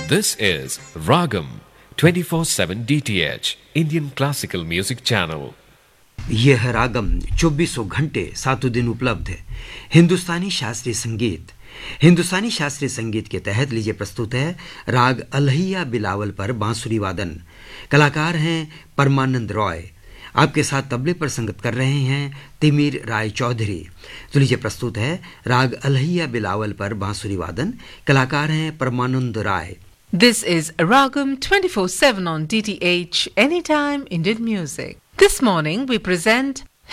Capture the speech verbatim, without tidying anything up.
This is Ragam twenty-four seven D T H Indian Classical Music Channel. यह है रागम चौबीसों घंटे सातों दिन उपलब्ध है हिंदुस्तानी शास्त्रीय संगीत। हिंदुस्तानी शास्त्रीय संगीत के तहत लीजिए प्रस्तुत है राग अलहैया बिलावल पर बांसुरी वादन। कलाकार हैं परमानंद रॉय। आपके साथ तबले पर संगत कर रहे हैं तिमिर राय चौधरी। तो लीजिए प्रस्तुत है राग अलहैया बिलावल पर बांसुरी वादन। कलाकार हैं परमानंद राय। This is Ragam twenty-four seven on D T H Anytime Indian Music. This morning we present